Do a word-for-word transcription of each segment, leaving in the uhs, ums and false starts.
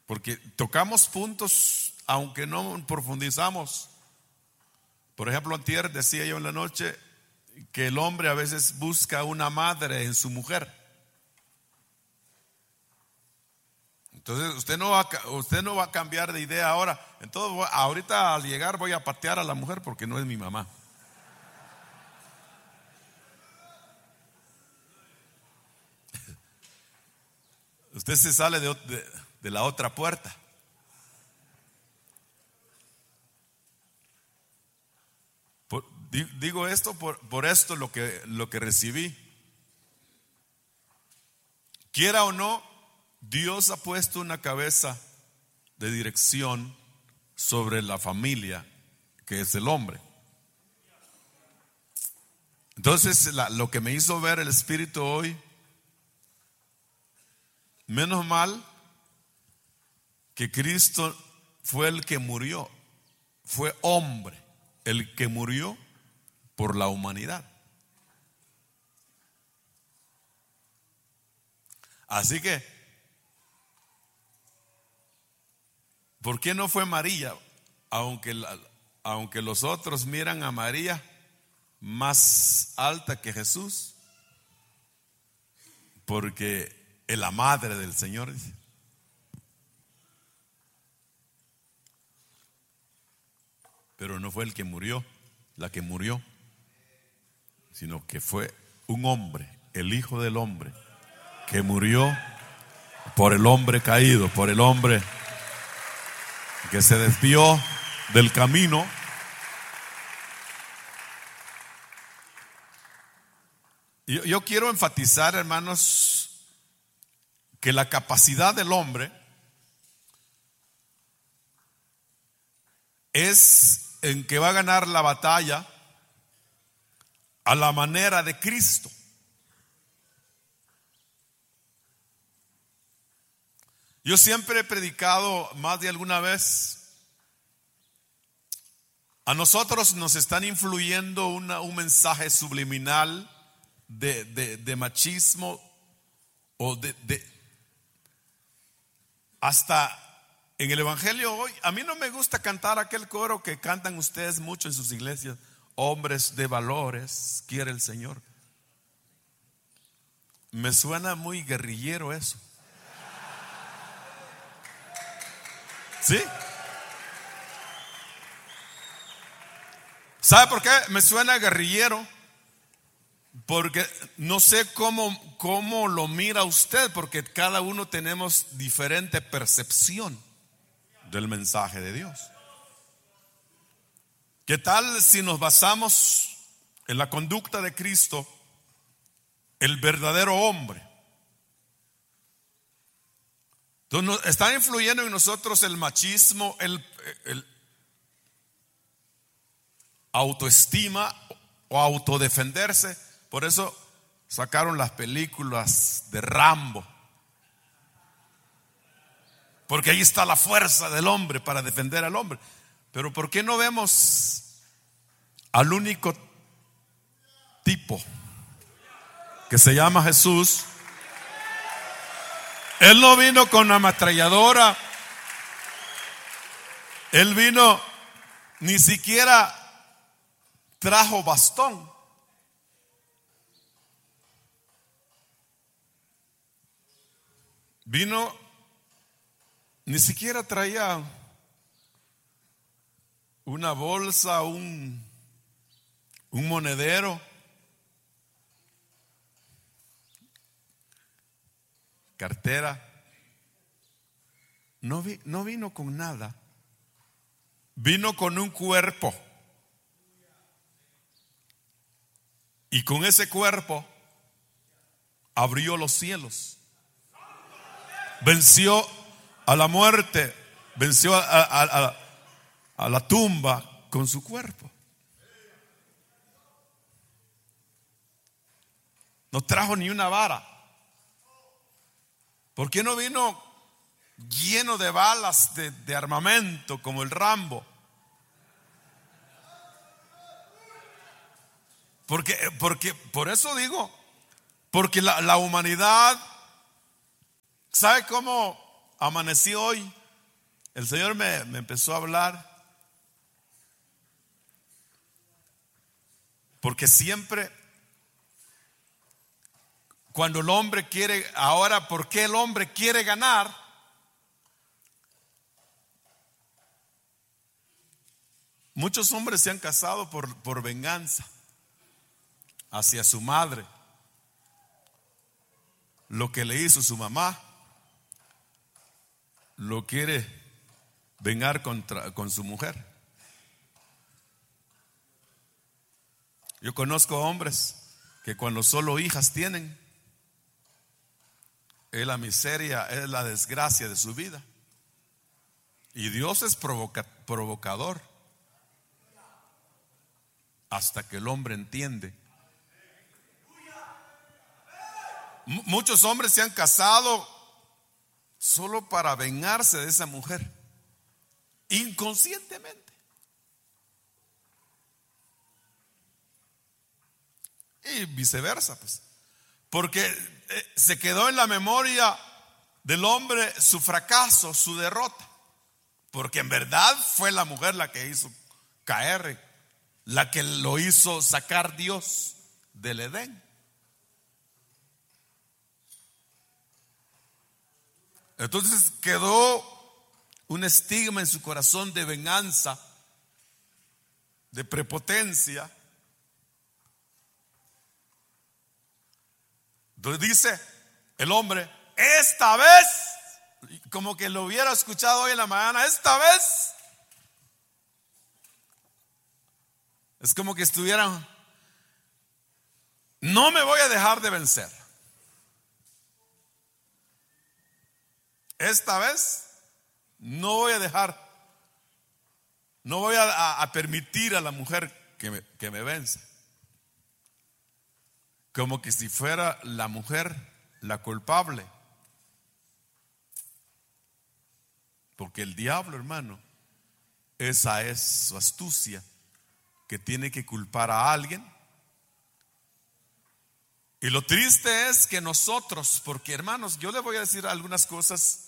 porque tocamos puntos, aunque no profundizamos. Por ejemplo, antier decía yo en la noche que el hombre a veces busca una madre en su mujer. Entonces usted no va a, usted no va a cambiar de idea ahora. Entonces ahorita al llegar voy a patear a la mujer porque no es mi mamá. Usted se sale de, de, de la otra puerta. Por, digo esto por, por esto lo que, lo que recibí. Quiera o no, Dios ha puesto una cabeza de dirección sobre la familia, que es el hombre. Entonces la, lo que me hizo ver el Espíritu hoy, menos mal que Cristo fue el que murió, fue hombre el que murió por la humanidad. Así que, ¿por qué no fue María? Aunque, la, aunque los otros miran a María más alta que Jesús, porque es la madre del Señor. Pero no fue el que murió, la que murió, sino que fue un hombre, el Hijo del Hombre, que murió por el hombre caído, por el hombre que se desvió del camino. Yo, yo quiero enfatizar, hermanos, que la capacidad del hombre es en que va a ganar la batalla a la manera de Cristo. Yo siempre he predicado más de alguna vez, a nosotros nos están influyendo una, un mensaje subliminal de, de, de machismo o de, de hasta en el evangelio hoy. A mí no me gusta cantar aquel coro que cantan ustedes mucho en sus iglesias: hombres de valores quiere el Señor. Me suena muy guerrillero eso. ¿Sí? ¿Sabe por qué me suena guerrillero? Porque no sé cómo, cómo lo mira usted, porque cada uno tenemos diferente percepción del mensaje de Dios. ¿Qué tal si nos basamos en la conducta de Cristo, el verdadero hombre? Entonces, está influyendo en nosotros el machismo, el, el autoestima o autodefenderse. Por eso sacaron las películas de Rambo, porque ahí está la fuerza del hombre para defender al hombre. Pero ¿por qué no vemos al único tipo que se llama Jesús? Él no vino con una ametralladora. Él vino, ni siquiera trajo bastón. Vino, ni siquiera traía una bolsa, un, un monedero. Cartera. No, vi, no vino con nada. Vino con un cuerpo. Y con ese cuerpo abrió los cielos. Venció a la muerte. Venció a, a, a, a la tumba con su cuerpo. No trajo ni una vara. ¿Por qué no vino lleno de balas de, de armamento como el Rambo? Porque, porque por eso digo, porque la, la humanidad, ¿sabe cómo amanecí hoy, el Señor me, me empezó a hablar, porque siempre cuando el hombre quiere, ahora, ¿por qué el hombre quiere ganar? Muchos hombres se han casado por, por venganza hacia su madre, lo que le hizo su mamá, lo quiere vengar contra, con su mujer. Yo conozco hombres que cuando solo hijas tienen, es la miseria, es la desgracia de su vida. Y Dios es provoca, provocador hasta que el hombre entiende. M- muchos hombres se han casado solo para vengarse de esa mujer, inconscientemente. Y viceversa, pues. Porque eh, se quedó en la memoria del hombre su fracaso, su derrota. Porque en verdad fue la mujer la que hizo caer, la que lo hizo sacar Dios del Edén. Entonces quedó un estigma en su corazón de venganza, de prepotencia. Entonces dice el hombre, esta vez, como que lo hubiera escuchado hoy en la mañana, esta vez, es como que estuvieran, no me voy a dejar de vencer. Esta vez no voy a dejar, no voy a, a, a permitir a la mujer que me, que me venza. Como que si fuera la mujer la culpable. Porque el diablo, hermano, esa es su astucia, que tiene que culpar a alguien. Y lo triste es que nosotros, porque hermanos, yo les voy a decir algunas cosas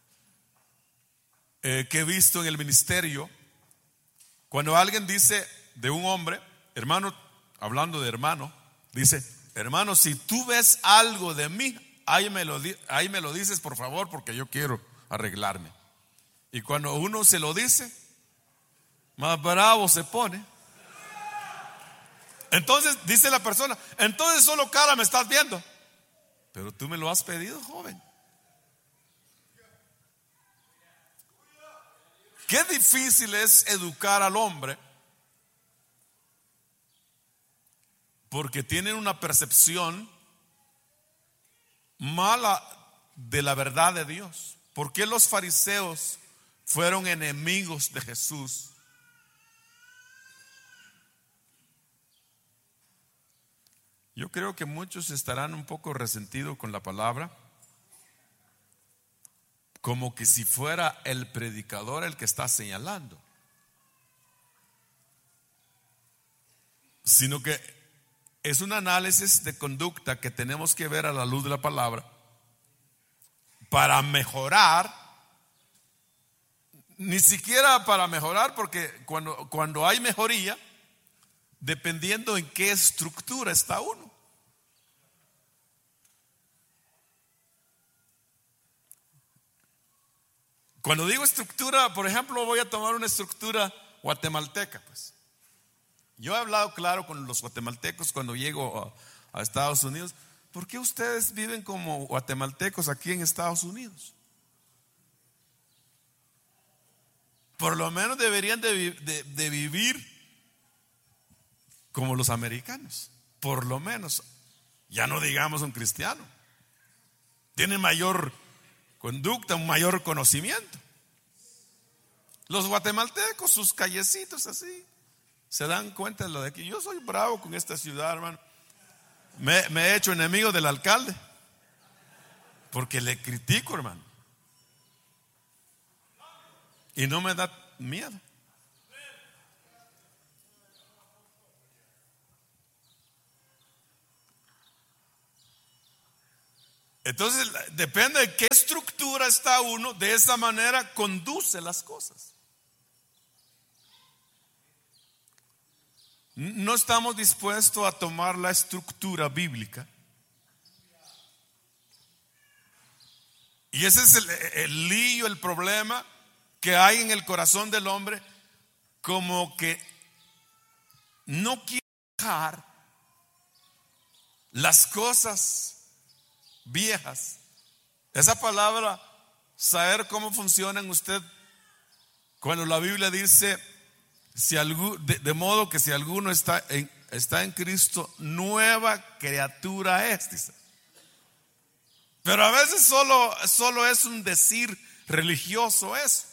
eh, que he visto en el ministerio. Cuando alguien dice de un hombre, hermano, hablando de hermano, dice, hermano, si tú ves algo de mí, ahí me lo, ahí me lo dices por favor, porque yo quiero arreglarme. Y cuando uno se lo dice, más bravo se pone. Entonces dice la persona, entonces solo cara me estás viendo. Pero tú me lo has pedido, joven. Qué difícil es educar al hombre, porque tienen una percepción mala de la verdad de Dios. ¿Por qué los fariseos fueron enemigos de Jesús? Yo creo que muchos estarán un poco resentidos con la palabra, como que si fuera el predicador el que está señalando, sino que es un análisis de conducta que tenemos que ver a la luz de la palabra para mejorar. Ni siquiera para mejorar, porque cuando, cuando hay mejoría, dependiendo en qué estructura está uno. Cuando digo estructura, por ejemplo, voy a tomar una estructura guatemalteca, pues. Yo he hablado claro con los guatemaltecos cuando llego a, a Estados Unidos. ¿Por qué ustedes viven como guatemaltecos aquí en Estados Unidos? Por lo menos deberían de, de, de vivir como los americanos. Por lo menos, ya no digamos un cristiano. Tienen mayor conducta, un mayor conocimiento. Los guatemaltecos, sus callecitos así, se dan cuenta de lo de aquí. Yo soy bravo con esta ciudad, hermano. Me, me he hecho enemigo del alcalde porque le critico, hermano, y no me da miedo. Entonces, depende de qué estructura está uno, de esa manera conduce las cosas. No estamos dispuestos a tomar la estructura bíblica. Y ese es el, el lío, el problema que hay en el corazón del hombre, como que no quiere dejar las cosas viejas. Esa palabra, saber cómo funciona en usted, cuando la Biblia dice, si algún, de, de modo que si alguno está en, está en Cristo, nueva criatura es, dice. Pero a veces solo, solo es un decir religioso eso.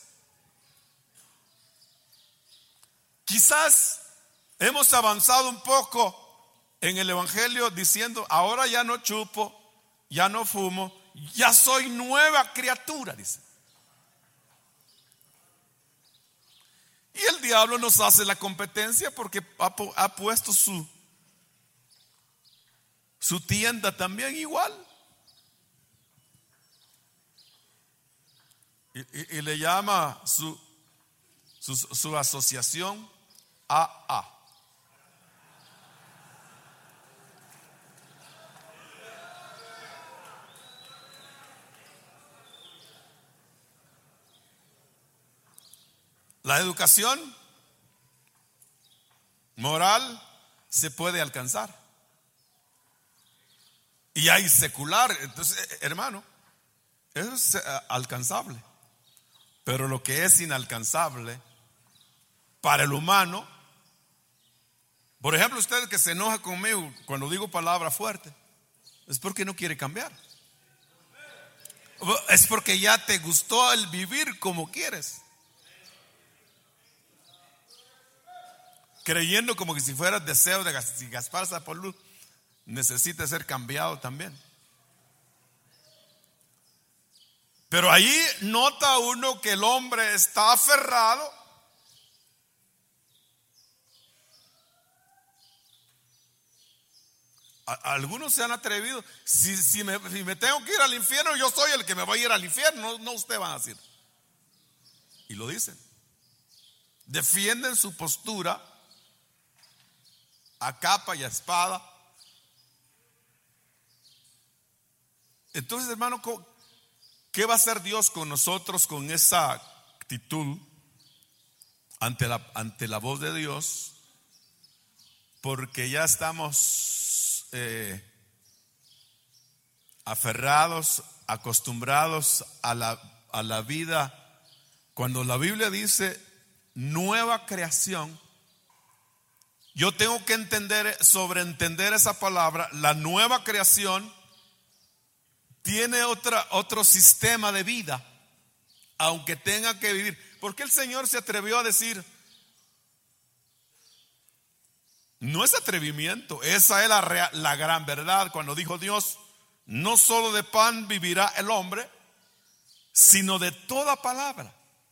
Quizás hemos avanzado un poco en el evangelio diciendo, ahora ya no chupo, ya no fumo, ya soy nueva criatura, dice. Y el diablo nos hace la competencia porque ha, ha puesto su, su tienda también igual. Y, y, y le llama su, su, su asociación A A. La educación moral se puede alcanzar. Y hay secular. Entonces, hermano, eso es alcanzable. Pero lo que es inalcanzable para el humano, por ejemplo, usted que se enoja conmigo cuando digo palabra fuerte, es porque no quiere cambiar. Es porque ya te gustó el vivir como quieres, creyendo como que si fuera deseo de si Gaspar Zapolú necesita ser cambiado también. Pero ahí nota uno que el hombre está aferrado a, algunos se han atrevido, si, si, me, si me tengo que ir al infierno, yo soy el que me voy a ir al infierno, no, no usted va a decir. Y lo dicen. Defienden su postura a capa y a espada. Entonces, hermano, ¿qué va a hacer Dios con nosotros con esa actitud ante la, ante la voz de Dios? Porque ya estamos eh, aferrados, acostumbrados a la, a la vida. Cuando la Biblia dice nueva creación, yo tengo que entender, sobreentender esa palabra. La nueva creación tiene otra, otro sistema de vida, aunque tenga que vivir. ¿Por qué el Señor se atrevió a decir? No es atrevimiento, esa es la, real, la gran verdad. Cuando dijo Dios, no solo de pan vivirá el hombre, sino de toda palabra.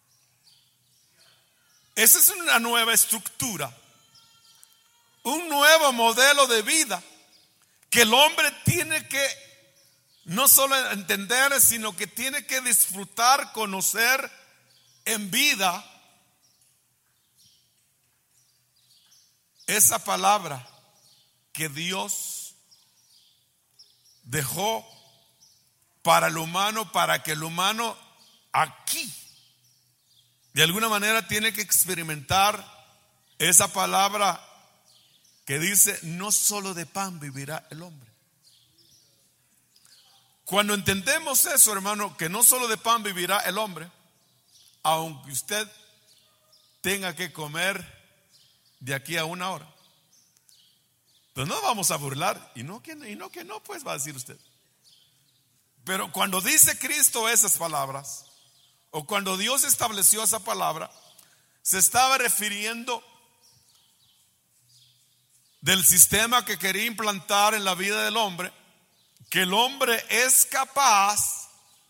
Esa es una nueva estructura, un nuevo modelo de vida que el hombre tiene que no solo entender, sino que tiene que disfrutar, conocer en vida esa palabra que Dios dejó para el humano, para que el humano aquí de alguna manera tiene que experimentar esa palabra que dice, no solo de pan vivirá el hombre. Cuando entendemos eso, hermano, que no solo de pan vivirá el hombre, aunque usted tenga que comer de aquí a una hora, pues no vamos a burlar, y no que, y no, que no, pues va a decir usted. Pero cuando dice Cristo esas palabras, o cuando Dios estableció esa palabra, se estaba refiriendo del sistema que quería implantar en la vida del hombre, que el hombre es capaz.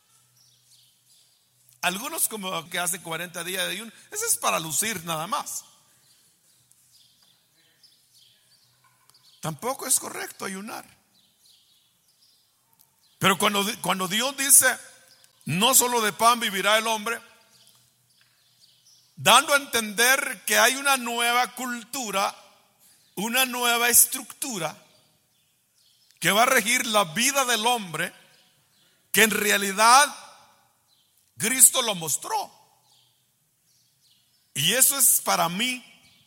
Algunos como que hacen cuarenta días de ayuno, eso es para lucir nada más. Tampoco es correcto ayunar. Pero cuando, cuando Dios dice, no solo de pan vivirá el hombre, dando a entender que hay una nueva cultura, una nueva estructura que va a regir la vida del hombre, que en realidad Cristo lo mostró. Y eso es para mí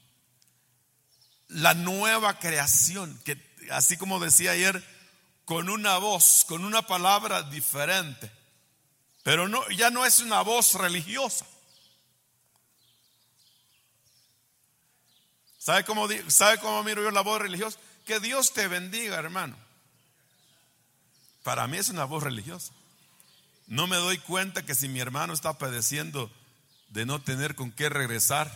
la nueva creación, que así como decía ayer, con una voz, con una palabra diferente, pero no, ya no es una voz religiosa. ¿Sabe cómo, ¿Sabe cómo miro yo la voz religiosa? Que Dios te bendiga, hermano. Para mí es una voz religiosa. No me doy cuenta que si mi hermano está padeciendo de no tener con qué regresar,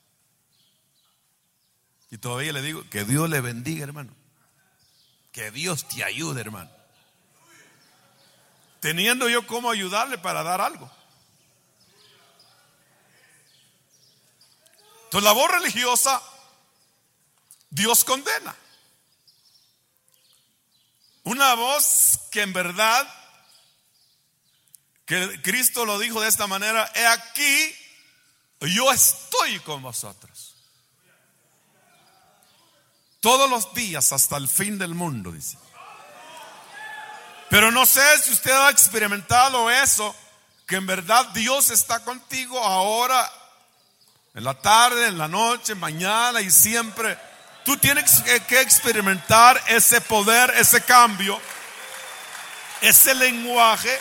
y todavía le digo, que Dios le bendiga, hermano. Que Dios te ayude, hermano. Teniendo yo cómo ayudarle para dar algo. Entonces la voz religiosa, Dios condena. Una voz que en verdad, que Cristo lo dijo de esta manera: he aquí, yo estoy con vosotros todos los días hasta el fin del mundo, dice. Pero no sé si usted ha experimentado eso, que en verdad Dios está contigo ahora, en la tarde, en la noche, mañana y siempre. Tú tienes que experimentar ese poder, ese cambio, ese lenguaje.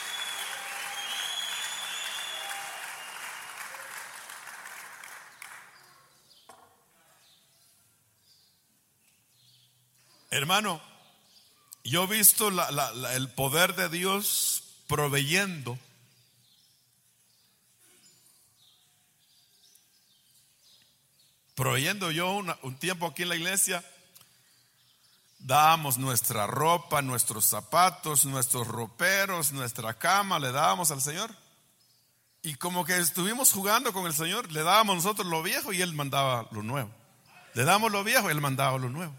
Hermano, yo he visto la, la, la, el poder de Dios proveyendo. Proveyendo yo una, un tiempo aquí en la iglesia, dábamos nuestra ropa, nuestros zapatos, nuestros roperos, nuestra cama, le dábamos al Señor. Y como que estuvimos jugando con el Señor, le dábamos nosotros lo viejo y Él mandaba lo nuevo. Le damos lo viejo y Él mandaba lo nuevo.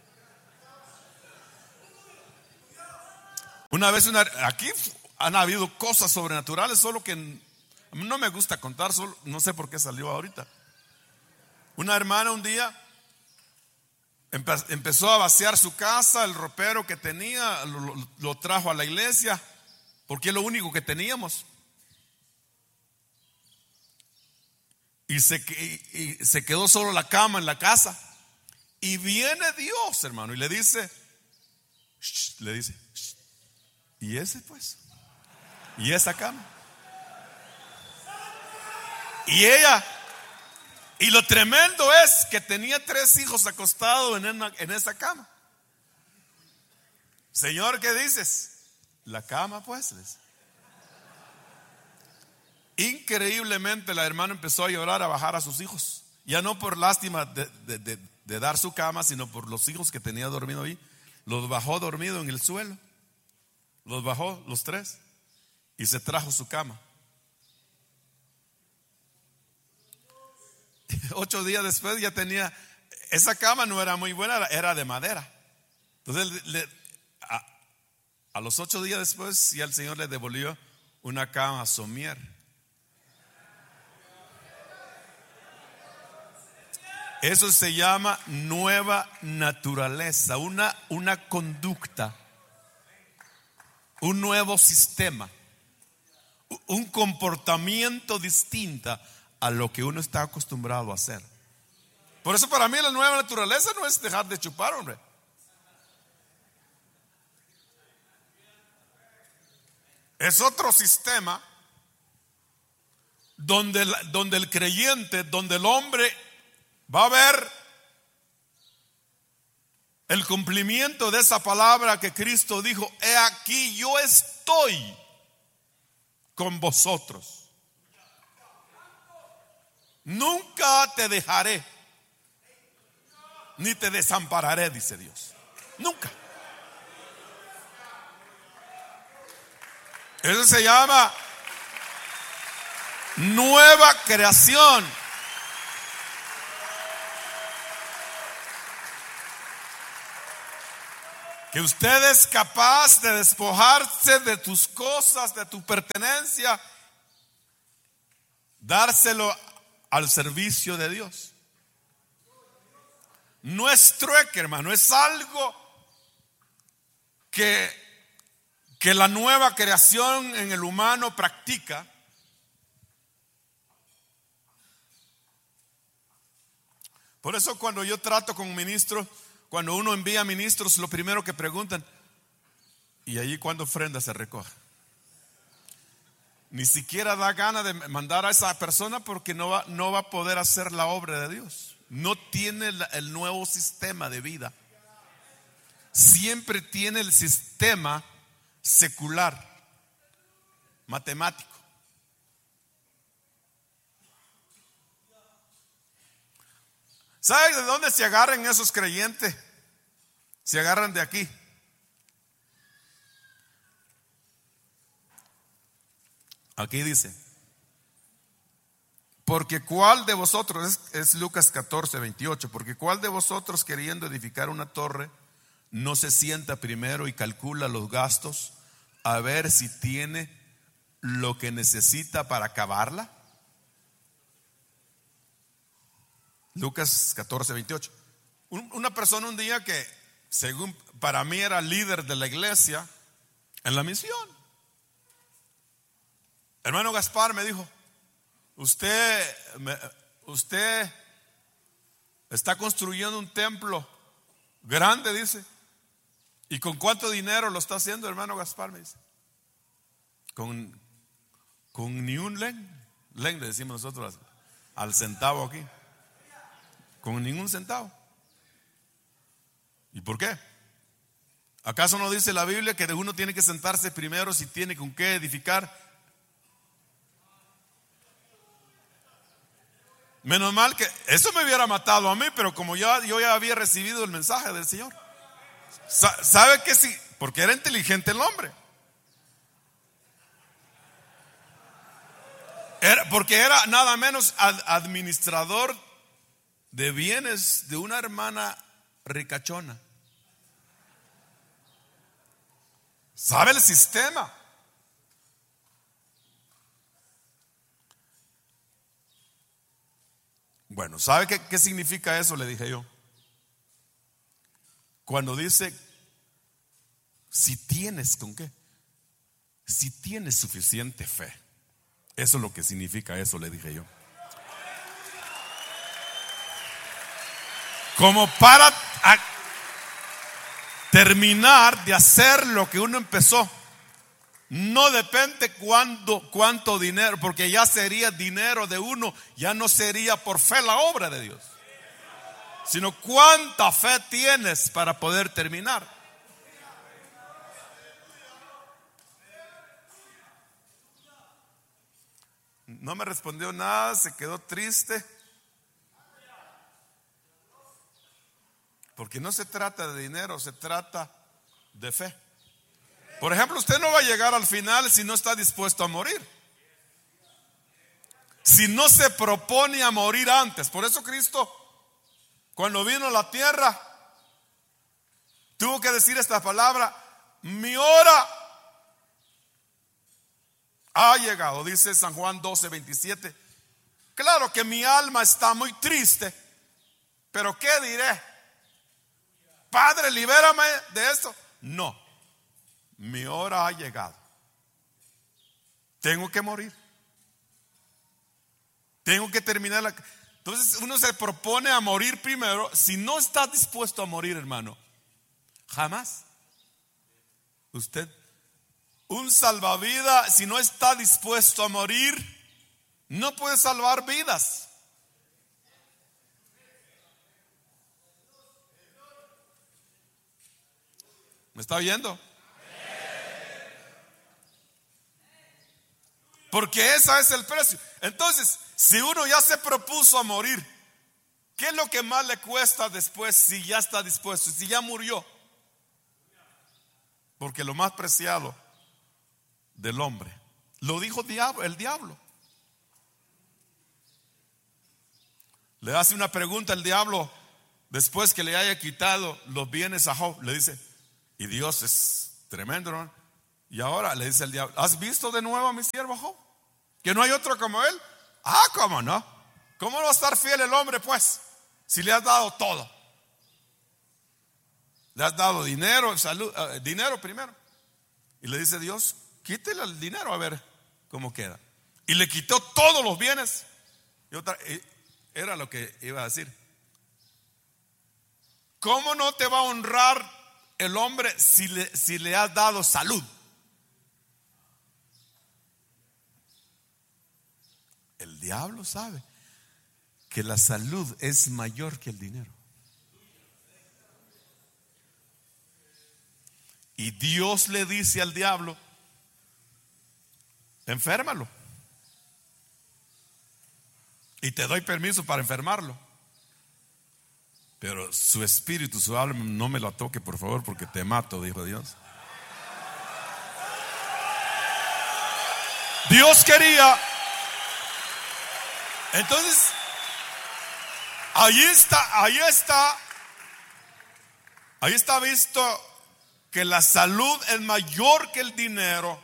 Una vez, una, aquí han habido cosas sobrenaturales, solo que no me gusta contar, solo, no sé por qué salió ahorita. Una hermana un día empe- empezó a vaciar su casa, el ropero que tenía, lo, lo, lo trajo a la iglesia, porque es lo único que teníamos. Y se, y, y se quedó solo la cama en la casa. Y viene Dios, hermano, y le dice, shh, le dice, shh, ¿y ese pues? ¿Y esa cama? Y ella, y lo tremendo es que tenía tres hijos acostados en, una, en esa cama. Señor, ¿qué dices? La cama pues. Increíblemente la hermana empezó a llorar, a bajar a sus hijos. Ya no por lástima de, de, de, de dar su cama, sino por los hijos que tenía dormido ahí. Los bajó dormido en el suelo. Los bajó los tres y se trajo su cama. Ocho días después ya tenía, esa cama no era muy buena, era de madera. Entonces le, a, a los ocho días después ya el Señor le devolvió una cama somier. Eso se llama nueva naturaleza, una, una conducta, un nuevo sistema, un comportamiento distinto a lo que uno está acostumbrado a hacer. Por eso para mí la nueva naturaleza no es dejar de chupar, hombre. Es otro sistema donde, donde el creyente, donde el hombre va a ver el cumplimiento de esa palabra que Cristo dijo: he aquí, yo estoy con vosotros. Nunca te dejaré, ni te desampararé, dice Dios. Nunca. Eso se llama nueva creación. Que usted es capaz de despojarse de tus cosas, de tu pertenencia, dárselo al servicio de Dios. No es trueque, hermano, es algo que, que la nueva creación en el humano practica. Por eso cuando yo trato con ministros, cuando uno envía ministros, lo primero que preguntan, ¿y allí cuándo ofrenda se recoge? Ni siquiera da gana de mandar a esa persona porque no va, no va a poder hacer la obra de Dios. No tiene el, el nuevo sistema de vida. Siempre tiene el sistema secular, matemático. ¿Sabe de dónde se agarran esos creyentes? Se agarran de aquí. Aquí dice, porque cuál de vosotros, es, es Lucas catorce, veintiocho, porque cuál de vosotros queriendo edificar una torre no se sienta primero y calcula los gastos a ver si tiene lo que necesita para acabarla. Lucas catorce, veintiocho. Una persona un día que según para mí era líder de la iglesia en la misión, hermano Gaspar me dijo, usted, usted está construyendo un templo grande, dice, ¿y con cuánto dinero lo está haciendo, hermano Gaspar? Me dice, con, con ni un len, len le decimos nosotros al centavo aquí, con ningún centavo. ¿Y por qué? ¿Acaso no dice la Biblia que uno tiene que sentarse primero si tiene con qué edificar? Menos mal que eso me hubiera matado a mí, pero como yo, yo ya había recibido el mensaje del Señor. ¿Sabe qué? Sí, porque era inteligente el hombre. Era, porque era nada menos ad, administrador de bienes de una hermana ricachona. ¿Sabe el sistema? Bueno, ¿sabe qué, qué significa eso? Le dije yo. Cuando dice, si tienes con qué, si tienes suficiente fe, eso es lo que significa eso, le dije yo. Como para a, terminar de hacer lo que uno empezó. No depende cuándo, cuánto dinero, porque ya sería dinero de uno, ya no sería por fe la obra de Dios, sino cuánta fe tienes para poder terminar. No me respondió nada, se quedó triste. Porque no se trata de dinero, se trata de fe. Por ejemplo, usted no va a llegar al final si no está dispuesto a morir. Si no se propone a morir antes. Por eso Cristo, cuando vino a la tierra, tuvo que decir esta palabra: mi hora ha llegado, dice San Juan doce, veintisiete. Claro que mi alma está muy triste, pero ¿qué diré? Padre, libérame de esto. No. Mi hora ha llegado. Tengo que morir. Tengo que terminar la... Entonces uno se propone a morir primero. Si no está dispuesto a morir, hermano, jamás. Usted, un salvavidas, si no está dispuesto a morir, no puede salvar vidas. ¿Me está oyendo? Porque ese es el precio. Entonces, si uno ya se propuso a morir, ¿qué es lo que más le cuesta después si ya está dispuesto, si ya murió? Porque lo más preciado del hombre, lo dijo el diablo. Le hace una pregunta al diablo después que le haya quitado los bienes a Job. Le dice: Y Dios es tremendo, ¿no? Y ahora le dice el diablo: ¿has visto de nuevo a mi siervo Job? Que no hay otro como él. Ah, ¿cómo no? ¿Cómo no va a estar fiel el hombre, pues? Si le has dado todo. Le has dado dinero, salud, uh, dinero primero. Y le dice Dios: quítele el dinero a ver cómo queda. Y le quitó todos los bienes. Y otra, y era lo que iba a decir. ¿Cómo no te va a honrar el hombre si le, si le has dado salud? El diablo sabe que la salud es mayor que el dinero. Y Dios le dice al diablo: enférmalo. Y te doy permiso para enfermarlo. Pero su espíritu, su alma, no me lo toque, por favor, porque te mato, dijo Dios. Dios quería. Entonces, ahí está, ahí está, ahí está visto que la salud es mayor que el dinero.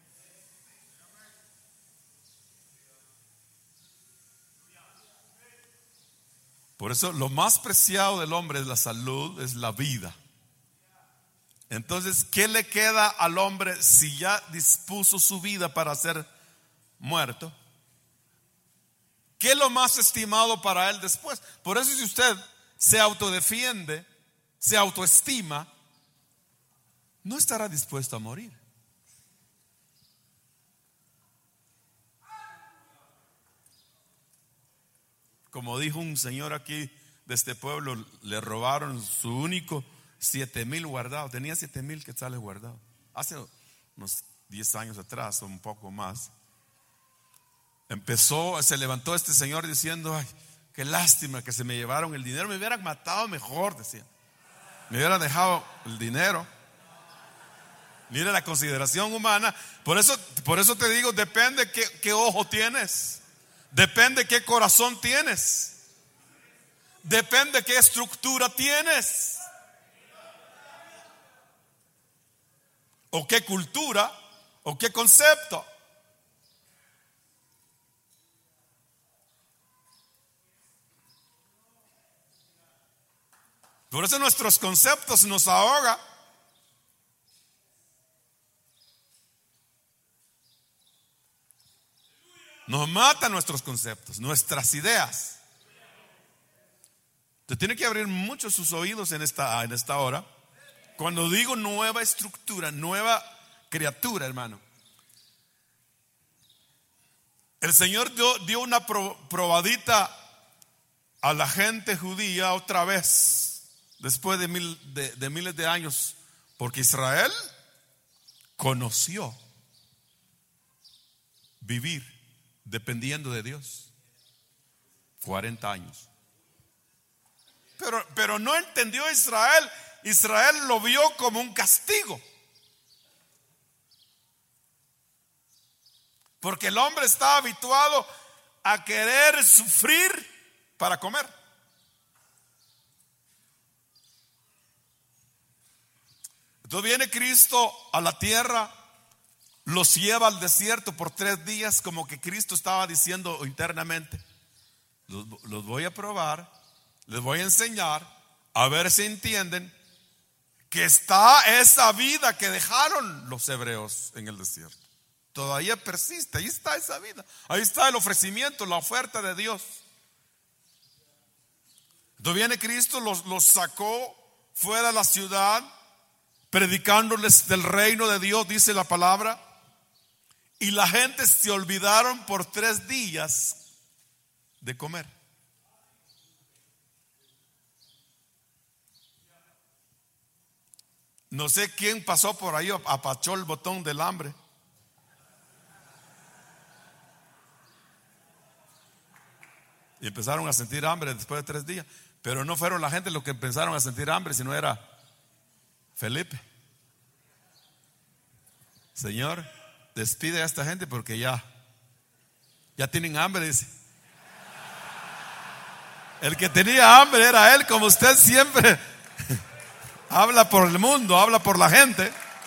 Por eso lo más preciado del hombre es la salud, es la vida. Entonces, ¿qué le queda al hombre si ya dispuso su vida para ser muerto? ¿Qué es lo más estimado para él después? Por eso, si usted se autodefiende, se autoestima, no estará dispuesto a morir. Como dijo un señor aquí de este pueblo, le robaron su único siete mil guardado. Tenía siete mil quetzales guardados. Hace unos diez años atrás o un poco más. Empezó, se levantó este señor diciendo: ay, qué lástima que se me llevaron el dinero. Me hubieran matado mejor, decía. Me hubieran dejado el dinero. Mira la consideración humana. Por eso, por eso te digo, depende qué, qué ojo tienes. Depende qué corazón tienes. Depende qué estructura tienes. O qué cultura, o qué concepto. Por eso nuestros conceptos nos ahogan. Nos matan nuestros conceptos, nuestras ideas. Usted tiene que abrir mucho sus oídos en esta, en esta hora. Cuando digo nueva estructura, nueva criatura, hermano, el Señor dio, dio una pro, probadita a la gente judía otra vez, después de, mil, de, de miles de años, porque Israel conoció vivir dependiendo de Dios cuarenta años. Pero, pero no entendió Israel. Israel lo vio como un castigo. Porque el hombre está habituado a querer sufrir para comer. Entonces viene Cristo a la tierra, los lleva al desierto por tres días, como que Cristo estaba diciendo internamente: los, los voy a probar, les voy a enseñar, a ver si entienden que está esa vida que dejaron los hebreos en el desierto. Todavía persiste, ahí está esa vida, ahí está el ofrecimiento, la oferta de Dios. Entonces viene Cristo, los, los sacó fuera de la ciudad, predicándoles del reino de Dios, dice la palabra. Y la gente se olvidaron por tres días de comer. No sé quién pasó por ahí, apachó el botón del hambre. Y empezaron a sentir hambre después de tres días. Pero no fueron la gente los que empezaron a sentir hambre, sino era Felipe. Señor, despide a esta gente porque ya, ya tienen hambre, dice. El que tenía hambre era él, como usted siempre habla por el mundo, habla por la gente.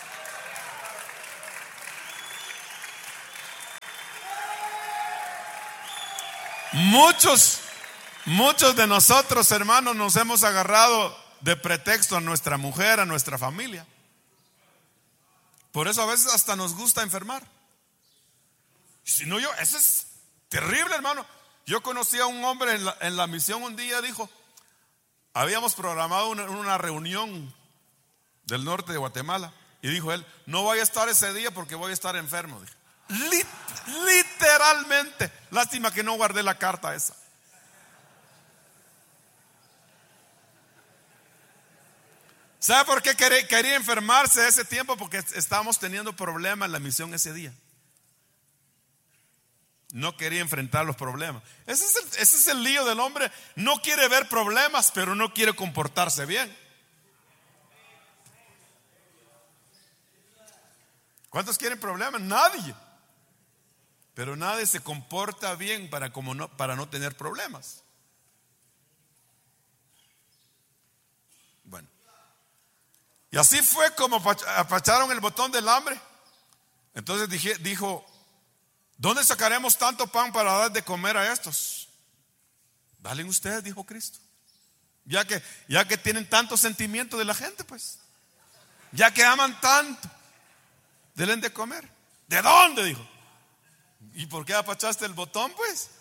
Muchos, muchos de nosotros, hermanos, nos hemos agarrado de pretexto a nuestra mujer, a nuestra familia. Por eso a veces hasta nos gusta enfermar. Si no, yo, eso es terrible, hermano. Yo conocí a un hombre en la, en la misión un día, dijo, habíamos programado una, una reunión del norte de Guatemala, y dijo él, no voy a estar ese día porque voy a estar enfermo. Dijo. Lit, literalmente. Lástima que no guardé la carta esa. ¿Sabe por qué quería, quería enfermarse ese tiempo? Porque estábamos teniendo problemas en la misión ese día. No quería enfrentar los problemas. Ese es, el, ese es el lío del hombre. No quiere ver problemas, pero no quiere comportarse bien. ¿Cuántos quieren problemas? Nadie. Pero nadie se comporta bien para, como no, para no tener problemas. Bueno. Y así fue como apacharon el botón del hambre. Entonces dije, dijo, ¿dónde sacaremos tanto pan para dar de comer a estos? Dale ustedes, dijo Cristo. Ya que, ya que tienen tanto sentimiento de la gente, pues. Ya que aman tanto, denle de comer. ¿De dónde? Dijo. ¿Y por qué apachaste el botón? Pues